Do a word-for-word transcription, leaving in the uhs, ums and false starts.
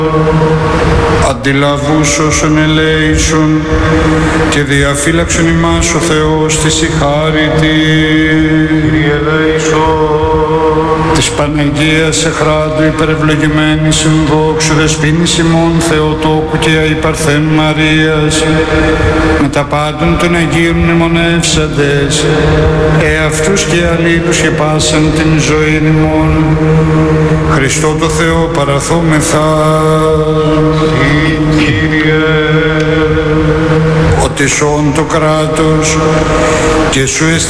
αντιλαβούς όσων ελέησον και διαφύλαξον ημάς ο Θεός της η χάρητη. Κύριε ελέησον. Της Παναγίας εχράντου υπερευλογημένης συνδόξου δεσποίνης ημών Θεοτόκου και αϊπαρθέν Μαρίας, με τα πάντων των Αγίων μνημονεύσαντες, εαυτούς και αλλήλους και πάσαν την ζωή ημών. Χριστό το Θεό παραθόμεθα. Κύριε. Ότι σών το κράτος και σου εστί